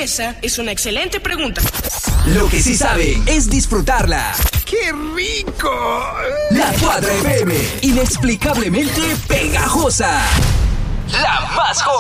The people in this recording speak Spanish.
Esa es una excelente pregunta. Lo que sí sabe es disfrutarla. ¡Qué rico! La Cuadra FM, inexplicablemente pegajosa. La más joven.